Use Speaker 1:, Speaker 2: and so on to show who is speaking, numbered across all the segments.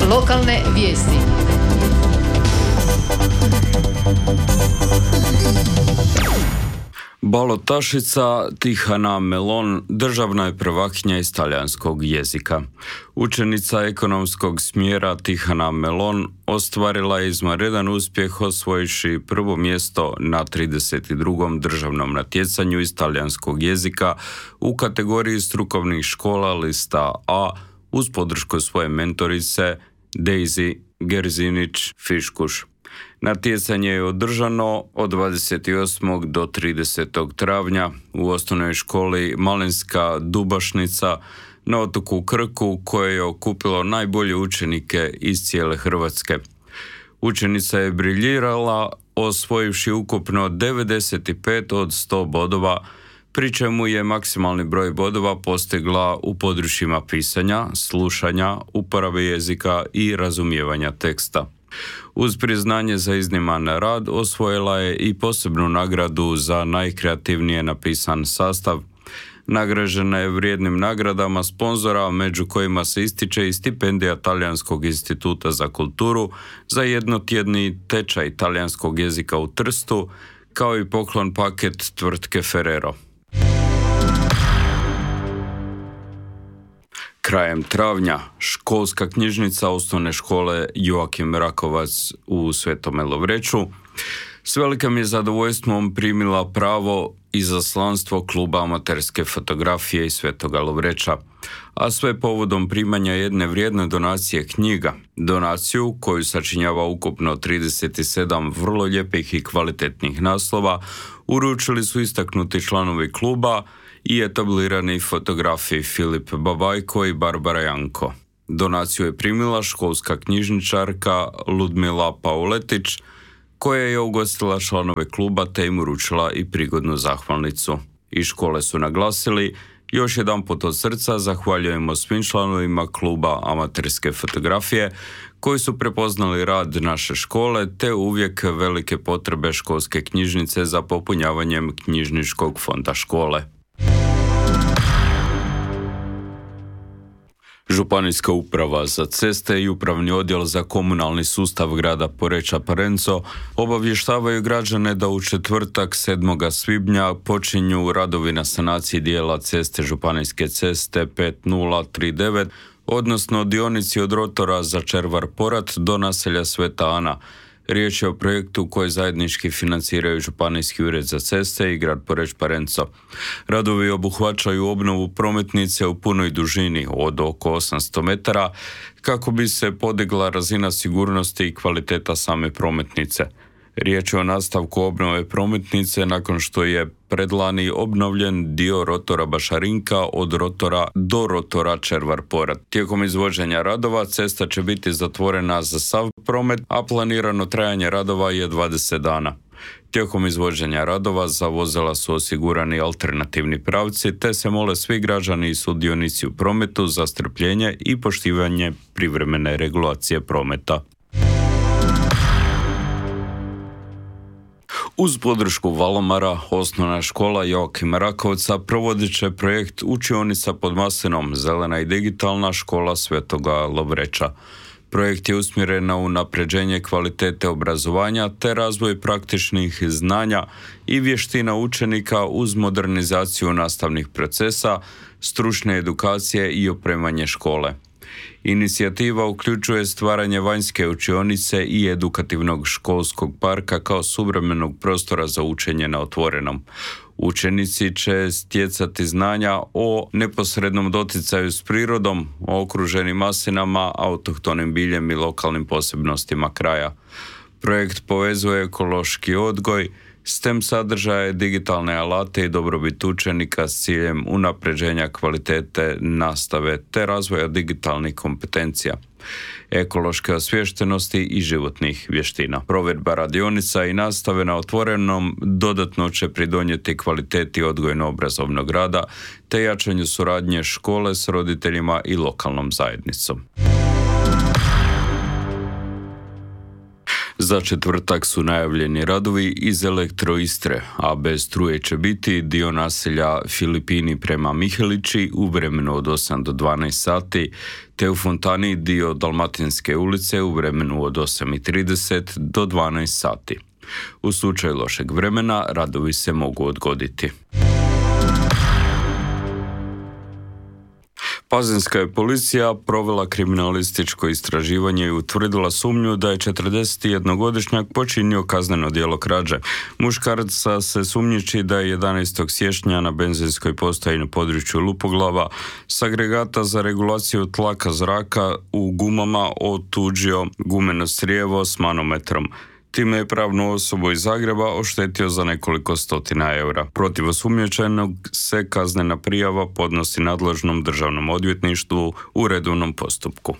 Speaker 1: Lokalne vijesti.
Speaker 2: Balotašica Tihana Melon državna je prvakinja iz talijanskog jezika. Učenica ekonomskog smjera Tihana Melon ostvarila je izvanredan uspjeh osvojivši prvo mjesto na 32. državnom natjecanju iz talijanskog jezika u kategoriji strukovnih škola lista A uz podršku svoje mentorice Daisy Gerzinić-Fiškuš. Natjecanje je održano od 28. do 30. travnja u osnovnoj školi Malinska Dubašnica na otoku Krku, koje je okupilo najbolje učenike iz cijele Hrvatske. Učenica je briljirala osvojivši ukupno 95 od 100 bodova, pri čemu je maksimalni broj bodova postigla u područjima pisanja, slušanja, uporabe jezika i razumijevanja teksta. Uz priznanje za izniman rad osvojila je i posebnu nagradu za najkreativnije napisan sastav. Nagrađena je vrijednim nagradama sponzora, među kojima se ističe i stipendija Talijanskog instituta za kulturu za jednotjedni tečaj talijanskog jezika u Trstu, kao i poklon paket tvrtke Ferrero. Krajem travnja školska knjižnica osnovne škole Joakim Rakovac u Svetome Lovreću s velikim je zadovoljstvom primila pravo izaslanstvo kluba amaterske fotografije iz Svetoga Lovreća, a sve povodom primanja jedne vrijedne donacije knjiga. Donaciju, koju sačinjava ukupno 37 vrlo lijepih i kvalitetnih naslova, uručili su istaknuti članovi kluba i etablirani fotografi Filip Babajko i Barbara Janko. Donaciju je primila školska knjižničarka Ludmila Pauletić, koja je ugostila članove kluba te im uručila i prigodnu zahvalnicu. Iz škole su naglasili: još jedanput od srca zahvaljujemo svim članovima kluba amaterske fotografije koji su prepoznali rad naše škole te uvijek velike potrebe školske knjižnice za popunjavanjem knjižničkog fonda škole. Županijska uprava za ceste i upravni odjel za komunalni sustav grada Poreča Parenzo obavještavaju građane da u četvrtak 7. svibnja počinju radovi na sanaciji dijela ceste Županijske ceste 5039, odnosno dionici od rotora za Červar-Porat do naselja Sveta Ana. Riječ je o projektu koji zajednički financiraju Županijski ured za ceste i grad Poreč Parenzo. Radovi obuhvaćaju obnovu prometnice u punoj dužini od oko 800 metara kako bi se podigla razina sigurnosti i kvaliteta same prometnice. Riječ je o nastavku obnove prometnice nakon što je predlani obnovljen dio rotora Bašarinka od rotora do rotora Červar-Porat. Tijekom izvođenja radova cesta će biti zatvorena za sav promet, a planirano trajanje radova je 20 dana. Tijekom izvođenja radova za vozila su osigurani alternativni pravci, te se mole svi građani i sudionici u prometu za strpljenje i poštivanje privremene regulacije prometa. Uz podršku Valomara, osnovna škola Joakima Rakovca provodit će projekt Učionica pod maslinom, zelena i digitalna škola Svetoga Lovreća. Projekt je usmjeren na unapređenje kvalitete obrazovanja te razvoj praktičnih znanja i vještina učenika uz modernizaciju nastavnih procesa, stručne edukacije i opremanje škole. Inicijativa uključuje stvaranje vanjske učionice i edukativnog školskog parka kao suvremenog prostora za učenje na otvorenom. Učenici će stjecati znanja o neposrednom doticaju s prirodom, o okruženim maslinama, autohtonim biljem i lokalnim posebnostima kraja. Projekt povezuje ekološki odgoj, STEM sadržaje, digitalne alate i dobrobit učenika s ciljem unapređenja kvalitete nastave te razvoja digitalnih kompetencija, ekološke osviještenosti i životnih vještina. Provedba radionica i nastave na otvorenom dodatno će pridonijeti kvaliteti odgojno-obrazovnog rada te jačanju suradnje škole s roditeljima i lokalnom zajednicom. Za četvrtak su najavljeni radovi iz Elektroistre, a bez struje će biti dio naselja Filipini prema Mihelići u vremenu od 8 do 12 sati, te u Fontani dio Dalmatinske ulice u vremenu od 8:30 do 12 sati. U slučaju lošeg vremena radovi se mogu odgoditi. Pazinska je policija provela kriminalističko istraživanje i utvrdila sumnju da je 41-godišnjak počinio kazneno djelo krađe. Muškarca se sumnjiči da je 11. siječnja na benzinskoj postaji na području Lupoglava s agregata za regulaciju tlaka zraka u gumama otuđio gumeno strijevo s manometrom. Time je pravnu osobu iz Zagreba oštetio za nekoliko stotina eura. Protiv osumnjičenog se kaznena prijava podnosi nadležnom državnom odvjetništvu u redovnom postupku.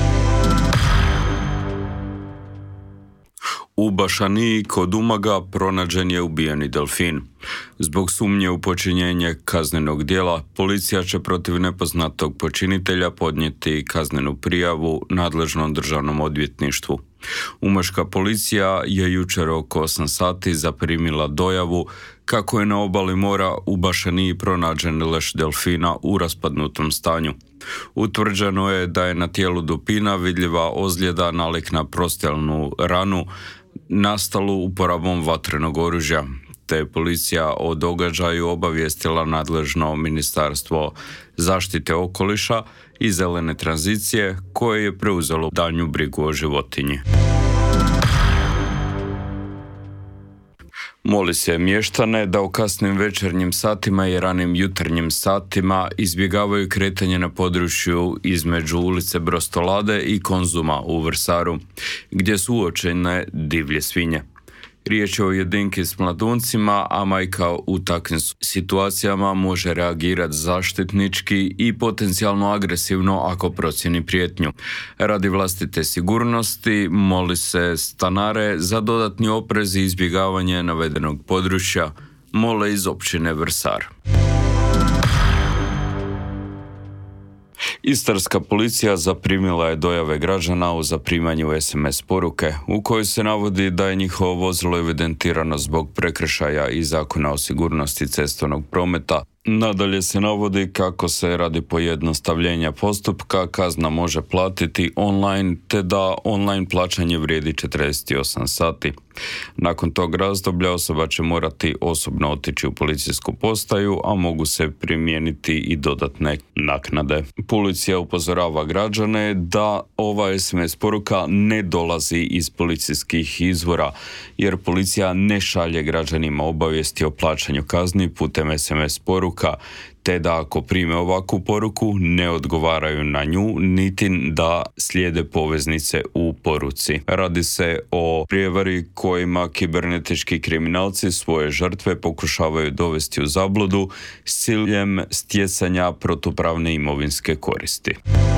Speaker 2: U Bašaniji kod Umaga pronađen je ubijeni delfin. Zbog sumnje u počinjenje kaznenog djela, policija će protiv nepoznatog počinitelja podnijeti kaznenu prijavu nadležnom državnom odvjetništvu. Umaška policija je jučer oko 8 sati zaprimila dojavu kako je na obali mora u Bašaniji pronađen leš delfina u raspadnutom stanju. Utvrđeno je da je na tijelu dupina vidljiva ozljeda nalik na prostelnu ranu nastalu uporabom vatrenog oružja, te je policija o događaju obavijestila nadležno Ministarstvo zaštite okoliša i zelene tranzicije koje je preuzelo daljnju brigu o životinji. Moli se mještane da u kasnim večernjim satima i ranim jutarnjim satima izbjegavaju kretanje na području između ulice Brostolade i Konzuma u Vrsaru, gdje su uočene divlje svinje. Riječ je o jedinki s mladuncima, a majka u takvim situacijama može reagirati zaštitnički i potencijalno agresivno ako procijeni prijetnju. Radi vlastite sigurnosti moli se stanare za dodatni oprez i izbjegavanje navedenog područja, mole iz općine Vrsar. Istarska policija zaprimila je dojave građana o zaprimanju SMS poruke u kojoj se navodi da je njihovo vozilo evidentirano zbog prekršaja i Zakona o sigurnosti cestovnog prometa. Nadalje se navodi kako se radi pojednostavljenja postupka kazna može platiti online, te da online plaćanje vrijedi 48 sati. Nakon tog razdoblja osoba će morati osobno otići u policijsku postaju, a mogu se primijeniti i dodatne naknade. Policija upozorava građane da ova SMS poruka ne dolazi iz policijskih izvora, jer policija ne šalje građanima obavijesti o plaćanju kazni putem SMS poruka, te da ako prime ovakvu poruku ne odgovaraju na nju, niti da slijede poveznice u poruci. Radi se o prijevari kojima kibernetički kriminalci svoje žrtve pokušavaju dovesti u zabludu s ciljem stjecanja protupravne imovinske koristi.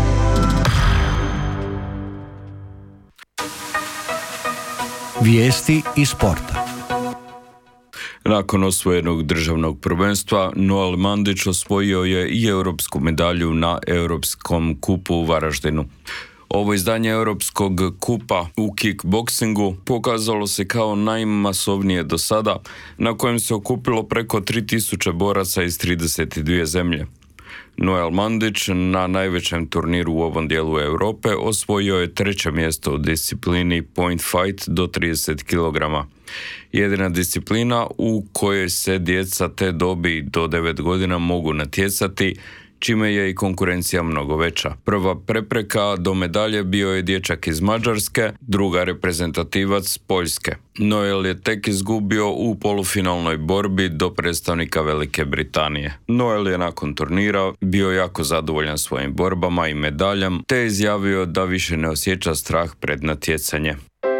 Speaker 1: Vijesti iz sporta.
Speaker 2: Nakon osvojenog državnog prvenstva, Noel Mandić osvojio je i europsku medalju na Europskom kupu u Varaždinu. Ovo izdanje Europskog kupa u kickboksingu pokazalo se kao najmasovnije do sada, na kojem se okupilo preko 3000 boraca iz 32 zemlje. Noel Mandić na najvećem turniru u ovom dijelu Europe osvojio je 3. mjesto u disciplini point fight do 30 kg. Jedina disciplina u kojoj se djeca te dobi do 9 godina mogu natjecati, čime je i konkurencija mnogo veća. Prva prepreka do medalje bio je dječak iz Mađarske, druga reprezentativac Poljske. Noel je tek izgubio u polufinalnoj borbi do predstavnika Velike Britanije. Noel je nakon turnira bio jako zadovoljan svojim borbama i medaljama, te je izjavio da više ne osjeća strah pred natjecanje.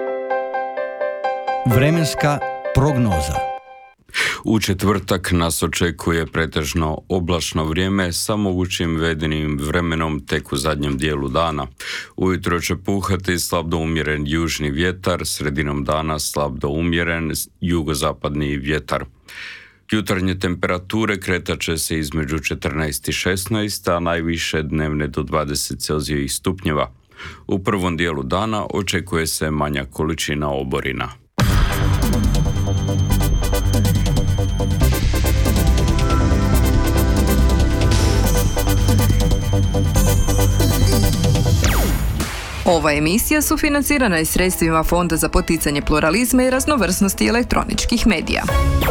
Speaker 1: Vremenska prognoza.
Speaker 2: U četvrtak nas očekuje pretežno oblačno vrijeme sa mogućim vedenim vremenom tek u zadnjem dijelu dana. Ujutro će puhati slab do umjeren južni vjetar, sredinom dana slab do umjeren jugozapadni vjetar. Jutarnje temperature kretat će se između 14 i 16, a najviše dnevne do 20 celzijevih stupnjeva. U prvom dijelu dana očekuje se manja količina oborina.
Speaker 3: Ova emisija sufinancirana je sredstvima Fonda za poticanje pluralizma i raznovrsnosti elektroničkih medija.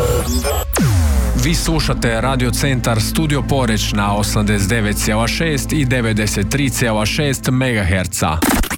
Speaker 4: Vi slušate Radio Centar Studio Poreč na 89,6 i 93,6 MHz.